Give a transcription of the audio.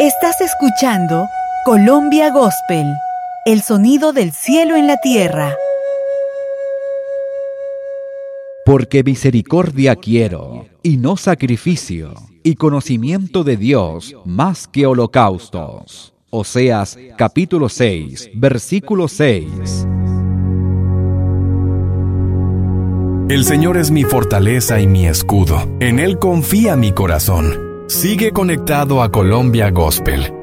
Estás escuchando Colombia Gospel, el sonido del cielo en la tierra. Porque misericordia quiero, y no sacrificio, y conocimiento de Dios más que holocaustos. Oseas capítulo 6, versículo 6. El Señor es mi fortaleza y mi escudo. En Él confía mi corazón. Sigue conectado a Colombia Gospel